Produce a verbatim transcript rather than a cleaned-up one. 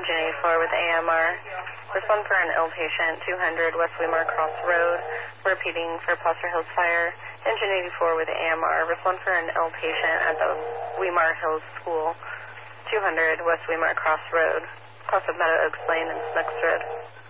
Engine eighty-four with A M R. Respond for an ill patient, two hundred West Weimar Cross Road. Repeating for Placer Hills Fire. Engine eighty-four with A M R. Respond for an ill patient at the Weimar Hills School, two hundred West Weimar Cross Road. Cross of Meadow Oaks Lane and Snooks Road.